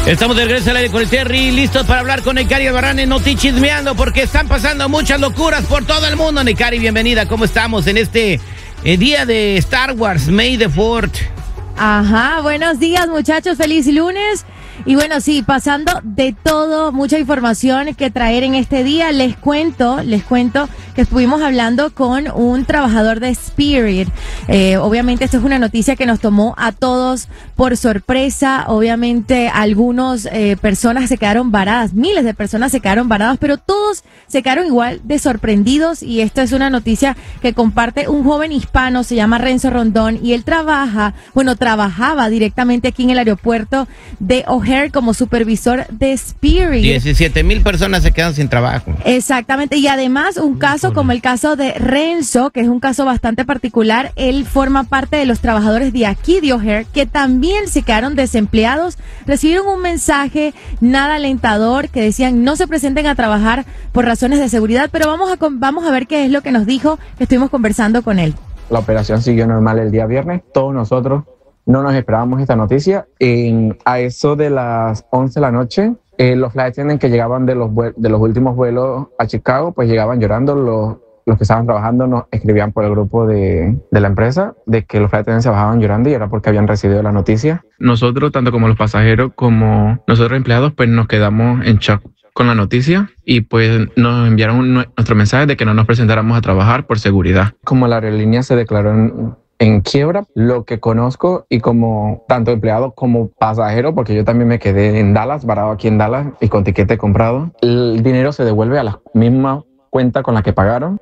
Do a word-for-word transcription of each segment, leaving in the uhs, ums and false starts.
Estamos de regreso al aire con el Terry, listos para hablar con Necari Albarrán en Noti Chismeando, porque están pasando muchas locuras por todo el mundo. Necari, bienvenida, ¿cómo estamos en este eh, día de Star Wars, May the fourth? Ajá, buenos días muchachos, feliz lunes. Y bueno, sí, pasando de todo, mucha información que traer en este día. Les cuento, les cuento que estuvimos hablando con un trabajador de Spirit. Eh, obviamente esto es una noticia que nos tomó a todos por sorpresa. Obviamente algunas eh, personas se quedaron varadas, miles de personas se quedaron varadas, pero todos se quedaron igual de sorprendidos. Y esto es una noticia que comparte un joven hispano, se llama Renzo Rondón, y él trabaja, bueno, trabajaba directamente aquí en el aeropuerto de O'Hare como supervisor de Spirit. diecisiete mil personas se quedan sin trabajo. Exactamente, y además un caso como el caso de Renzo, que es un caso bastante particular. Él forma parte de los trabajadores de aquí de O'Hare, que también se quedaron desempleados. Recibieron un mensaje nada alentador que decían no se presenten a trabajar por razones de seguridad, pero vamos a, vamos a ver qué es lo que nos dijo, que estuvimos conversando con él. La operación siguió normal el día viernes, todos nosotros no nos esperábamos esta noticia. En, a eso de las once de la noche, eh, los flight attendants que llegaban de los, de los últimos vuelos a Chicago, pues llegaban llorando. Los, los que estaban trabajando nos escribían por el grupo de, de la empresa de que los flight attendants se bajaban llorando y era porque habían recibido la noticia. Nosotros, tanto como los pasajeros como nosotros empleados, pues nos quedamos en shock con la noticia y pues nos enviaron nuestro mensaje de que no nos presentáramos a trabajar por seguridad. Como la aerolínea se declaró en... en quiebra, lo que conozco y como tanto empleado como pasajero, porque yo también me quedé en Dallas, varado aquí en Dallas y con tiquete comprado, el dinero se devuelve a la misma cuenta con la que pagaron.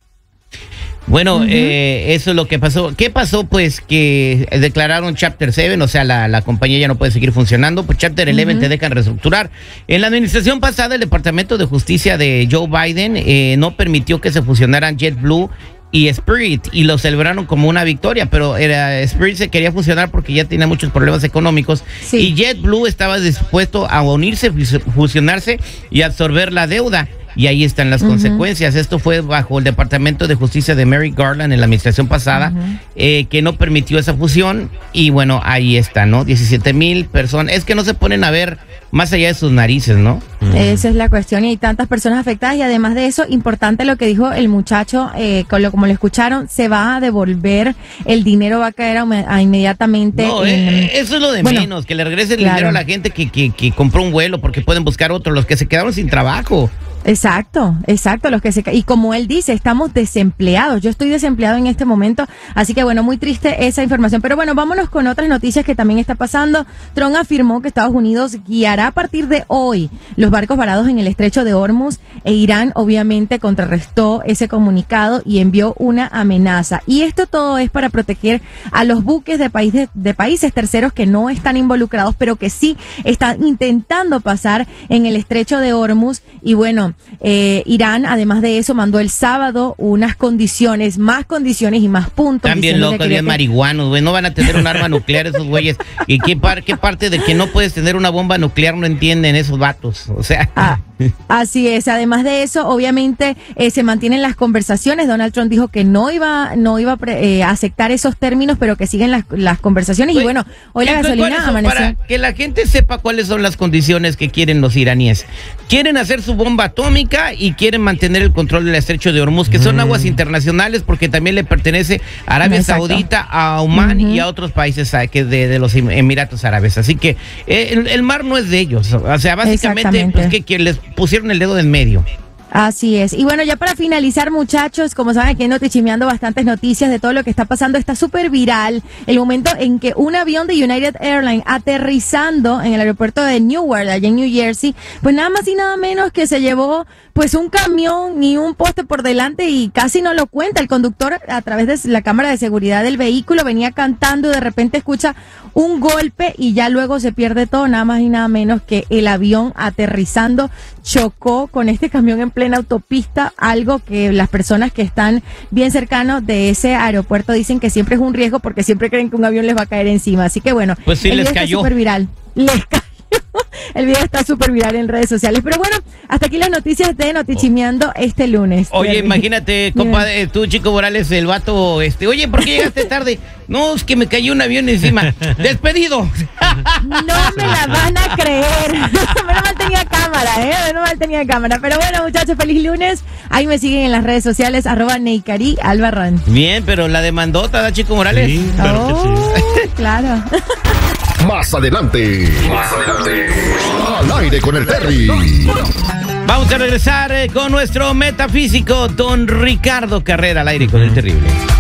Bueno, uh-huh. eh, eso es lo que pasó. ¿Qué pasó? Pues que declararon Chapter siete, o sea, la, la compañía ya no puede seguir funcionando. Pues Chapter once uh-huh. te dejan reestructurar. En la administración pasada, el Departamento de Justicia de Joe Biden eh, no permitió que se fusionaran JetBlue y Spirit, y lo celebraron como una victoria, pero era, Spirit se quería fusionar porque ya tenía muchos problemas económicos, sí. Y JetBlue estaba dispuesto a unirse, fusionarse y absorber la deuda. Y ahí están las uh-huh. consecuencias. Esto fue bajo el Departamento de Justicia de Merrick Garland en la administración pasada, uh-huh. eh, que no permitió esa fusión. Y bueno, ahí está, ¿no? diecisiete mil personas. Es que no se ponen a ver más allá de sus narices, ¿no? Esa es la cuestión, y hay tantas personas afectadas. Y además de eso, importante lo que dijo el muchacho, eh, con lo, como lo escucharon, se va a devolver, el dinero va a caer a, a inmediatamente. No, en, eh, eso es lo de bueno, menos, que le regrese el claro. dinero a la gente que, que, que compró un vuelo, porque pueden buscar otro, los que se quedaron sin trabajo. Exacto, exacto, los que se y como él dice, estamos desempleados. Yo estoy desempleado en este momento, así que bueno, muy triste esa información. Pero bueno, vámonos con otras noticias que también está pasando. Trump afirmó que Estados Unidos guiará a partir de hoy los barcos varados en el estrecho de Hormuz, e Irán obviamente contrarrestó ese comunicado y envió una amenaza. Y esto todo es para proteger a los buques de países de países terceros que no están involucrados, pero que sí están intentando pasar en el estrecho de Hormuz. Y bueno, Eh, Irán, además de eso, mandó el sábado unas condiciones, más condiciones y más puntos. También locos, bien que... marihuanos, güey, no van a tener un arma nuclear esos güeyes. ¿Y qué, par, qué parte de que no puedes tener una bomba nuclear no entienden esos vatos? O sea... Ah, así es, además de eso, obviamente eh, se mantienen las conversaciones. Donald Trump dijo que no iba no iba eh, a aceptar esos términos, pero que siguen las, las conversaciones. Pues, y bueno, hoy la gasolina amaneció. Para que la gente sepa cuáles son las condiciones que quieren los iraníes. Quieren hacer su bomba atómica y quieren mantener el control del estrecho de Hormuz, que son mm. aguas internacionales, porque también le pertenece a Arabia Exacto. Saudita, a Omán uh-huh. y a otros países que de, de los Emiratos Árabes. Así que eh, el, el mar no es de ellos. O sea, básicamente, pues que, que les pusieron el dedo en medio. Así es. Y bueno, ya para finalizar, muchachos, como saben, aquí en Noti Chismeando bastantes noticias de todo lo que está pasando. Está súper viral el momento en que un avión de United Airlines aterrizando en el aeropuerto de Newark, allá en New Jersey, pues nada más y nada menos que se llevó pues un camión y un poste por delante, y casi no lo cuenta. El conductor, a través de la cámara de seguridad del vehículo, venía cantando y de repente escucha un golpe y ya luego se pierde todo. Nada más y nada menos que el avión aterrizando chocó con este camión en plena autopista, algo que las personas que están bien cercanos de ese aeropuerto dicen que siempre es un riesgo, porque siempre creen que un avión les va a caer encima. Así que bueno, pues sí, les cayó. Súper viral. Les cayó. El video está súper viral en redes sociales. Pero bueno, hasta aquí las noticias de Notichimeando este lunes. Oye, Terry. imagínate, compadre, tú, Chico Morales, el vato, este, oye, ¿por qué llegaste tarde? No, es que me cayó un avión encima. ¡Despedido! No me la van a creer. Menos mal tenía cámara, ¿eh? Menos mal tenía cámara. Pero bueno, muchachos, feliz lunes. Ahí me siguen en las redes sociales, arroba Neikari Albarrán. Bien, pero la demandota, ¿da, Chico Morales? Sí, claro que Oh, sí. claro. Más adelante. Más adelante. Al aire con el Terry. Vamos a regresar eh, con nuestro metafísico, don Ricardo Carrera, al aire con el terrible.